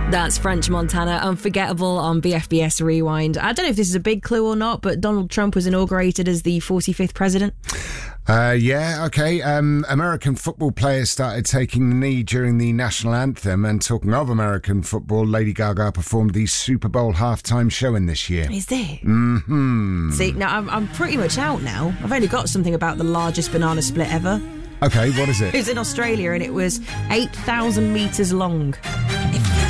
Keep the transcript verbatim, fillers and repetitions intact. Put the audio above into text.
That's French Montana, Unforgettable on B F B S Rewind. I don't know if this is a big clue or not, but Donald Trump was inaugurated as the forty-fifth president. Uh, yeah, okay. Um, American football players started taking the knee during the national anthem. And talking of American football, Lady Gaga performed the Super Bowl halftime show in this year. Is there? Mm-hmm. See, now I'm, I'm pretty much out now. I've only got something about the largest banana split ever. Okay, what is it? It was in Australia and it was eight thousand metres long.